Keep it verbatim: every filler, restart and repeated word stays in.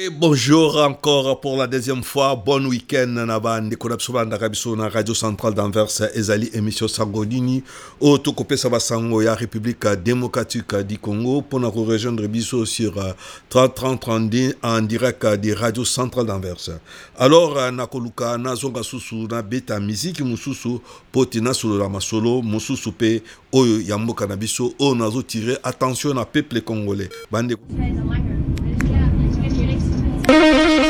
Et bonjour encore pour la deuxième fois. Bon week-end nabandi konapsoba ndakabiso na Radio Centrale d'Anvers ezali émission Sangodini au tokopé sabasango ya République démocratique du Congo pour nous rejoindre biso sur trente trente trente en direct de Radio Centrale d'Anvers. Alors nakoluka nazonga susu na beta musique mususu potina solo la masolo mususu pe oyo ya mboka na biso o nazo tirer attention na peuple congolais. Bande